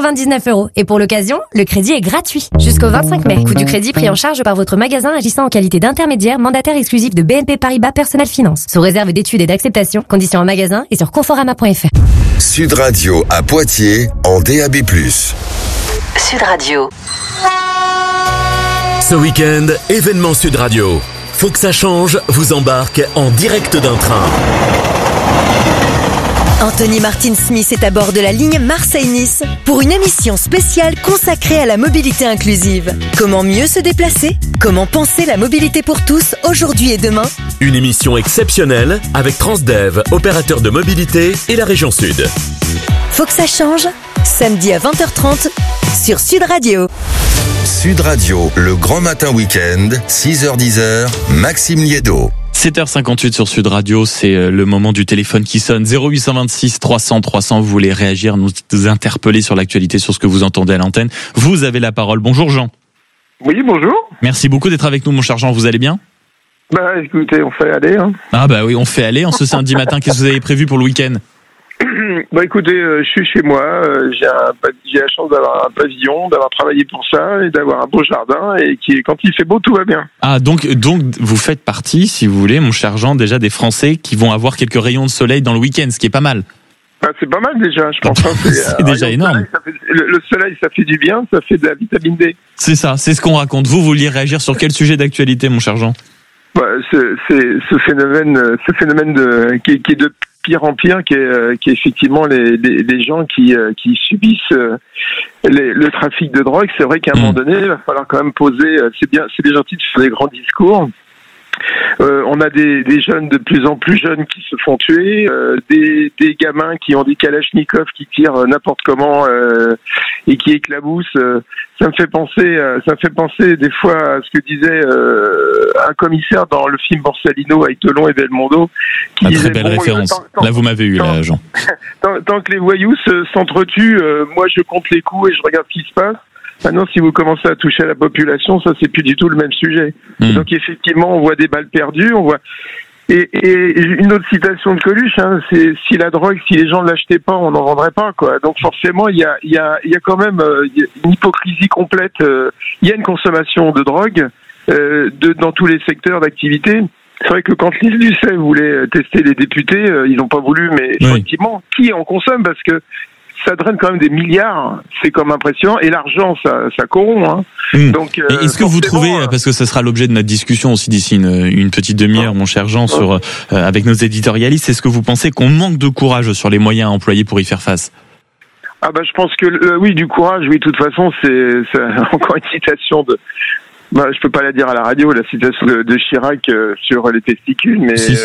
99 €. Et pour l'occasion, le crédit est gratuit. Jusqu'au 25 mai. Coût du crédit pris en charge par votre magasin agissant en qualité d'intermédiaire mandataire exclusif de BNP Paribas Personnel Finance. Sous réserve d'études et d'acceptation. Conditions en magasin et sur conforama.fr. Sud Radio à Poitiers en DAB+. Sud Radio. Ce week-end, événement Sud Radio. Faut que ça change, vous embarque en direct d'un train. Anthony Martin Smith est à bord de la ligne Marseille-Nice pour une émission spéciale consacrée à la mobilité inclusive. Comment mieux se déplacer ? Comment penser la mobilité pour tous aujourd'hui et demain ? Une émission exceptionnelle avec Transdev, opérateur de mobilité et la région Sud. Faut que ça change ? Samedi à 20h30 sur Sud Radio. Sud Radio, le grand matin week-end, 6h-10h, Maxime Liédo. 7h58 sur Sud Radio, c'est le moment du téléphone qui sonne. 0826 300 300, vous voulez réagir, nous interpeller sur l'actualité, sur ce que vous entendez à l'antenne. Vous avez la parole. Bonjour Jean. Oui, bonjour. Merci beaucoup d'être avec nous, mon cher Jean. Vous allez bien ? Bah écoutez, on fait aller. Ah bah oui, on fait aller en ce samedi matin. Qu'est-ce que vous avez prévu pour le week-end ? Bah écoutez, je suis chez moi, j'ai la chance d'avoir un pavillon, d'avoir travaillé pour ça et d'avoir un beau jardin et quand il fait beau, tout va bien. Ah donc vous faites partie, si vous voulez, mon cher Jean, déjà des Français qui vont avoir quelques rayons de soleil dans le week-end, ce qui est pas mal. Ah, c'est pas mal déjà, je pense. C'est déjà énorme. Le soleil, ça fait du bien, ça fait de la vitamine D. C'est ça, c'est ce qu'on raconte. Vous vouliez réagir sur quel sujet d'actualité, mon cher Jean ? Bah, ce phénomène qui est de pire en pire, qui est effectivement les gens qui subissent le trafic de drogue. C'est vrai qu'à un moment donné, il va falloir quand même poser. C'est bien gentil de faire des grands discours. On a des jeunes de plus en plus jeunes qui se font tuer, des gamins qui ont des kalachnikovs qui tirent n'importe comment et qui éclaboussent. Ça me fait penser des fois à ce que disait un commissaire dans le film Borsalino avec Delon et Belmondo. Qui disait, très belle référence. Là, vous m'avez eu, là, Jean. Tant que les voyous s'entretuent, moi je compte les coups et je regarde ce qui se passe. Maintenant, si vous commencez à toucher à la population, ça c'est plus du tout le même sujet. Donc effectivement, on voit des balles perdues, on voit. Et une autre citation de Coluche, c'est si les gens ne l'achetaient pas, on n'en vendrait pas, quoi. Donc forcément, il y a quand même une hypocrisie complète. Il y a une consommation de drogue dans tous les secteurs d'activité. C'est vrai que quand Lise Lucet voulait tester les députés, ils n'ont pas voulu, mais effectivement, qui en consomme, parce que ça draine quand même des milliards, c'est comme impressionnant, et l'argent, ça corrompt. Donc, et est-ce que vous trouvez, parce que ce sera l'objet de notre discussion aussi d'ici une petite demi-heure, mon cher Jean, avec nos éditorialistes, est-ce que vous pensez qu'on manque de courage sur les moyens à employer pour y faire face ? Ah bah je pense que oui, du courage, oui, de toute façon, c'est encore une citation de... Bah, je peux pas la dire à la radio, la citation de Chirac sur les testicules, mais si.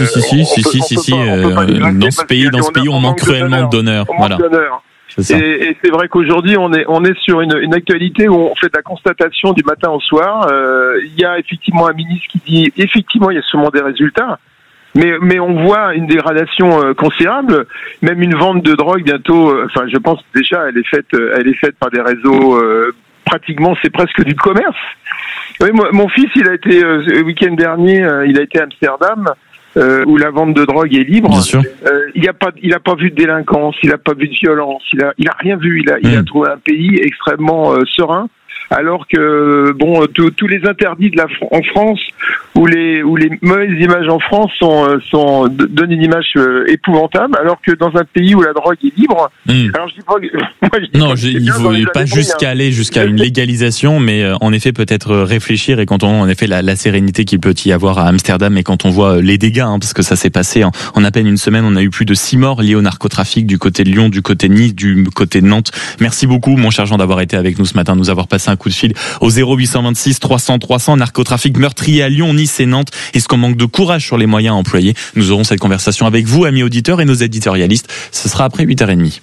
Dans ce pays, on manque cruellement d'honneur. Voilà. Et c'est vrai qu'aujourd'hui, on est sur une actualité où on fait de la constatation du matin au soir. Il y a effectivement un ministre qui dit effectivement il y a sûrement des résultats, mais on voit une dégradation considérable, même une vente de drogue bientôt. Enfin, je pense déjà elle est faite par des réseaux. Pratiquement, c'est presque du commerce. Oui, mon fils, il a été le week-end dernier, il a été à Amsterdam. Où la vente de drogue est libre. Bien sûr. Il a pas vu de délinquance, il a pas vu de violence, il a rien vu. Il a trouvé un pays extrêmement serein. Alors que tous les interdits en France ou les mauvaises images en France donnent une image épouvantable, alors que dans un pays où la drogue est libre. Alors je dis pas il ne faut pas aller jusqu'à une légalisation, mais en effet peut-être réfléchir, et quand on voit en effet la sérénité qu'il peut y avoir à Amsterdam, et quand on voit les dégâts, parce que ça s'est passé en à peine une semaine, on a eu plus de 6 morts liés au narcotrafic du côté de Lyon, du côté de Nice, du côté de Nantes. Merci beaucoup, mon cher Jean, d'avoir été avec nous ce matin, nous avoir passé un coup de fil au 0826 300 300. Narcotrafic meurtrier à Lyon, Nice et Nantes. Est-ce qu'on manque de courage sur les moyens à employer ? Nous aurons cette conversation avec vous, amis auditeurs, et nos éditorialistes. Ce sera après 8h30.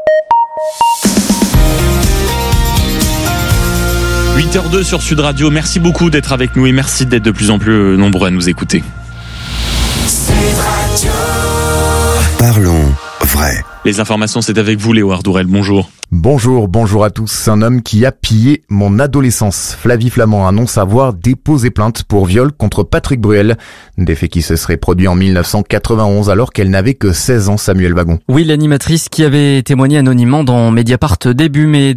8h02 sur Sud Radio. Merci beaucoup d'être avec nous et merci d'être de plus en plus nombreux à nous écouter. Parlons vrai. Les informations, c'est avec vous, Léo Ardourel. Bonjour. Bonjour à tous. Un homme qui a pillé mon adolescence. Flavie Flamand annonce avoir déposé plainte pour viol contre Patrick Bruel. Des faits qui se seraient produits en 1991 alors qu'elle n'avait que 16 ans, Samuel Wagon. Oui, l'animatrice qui avait témoigné anonymement dans Mediapart début mai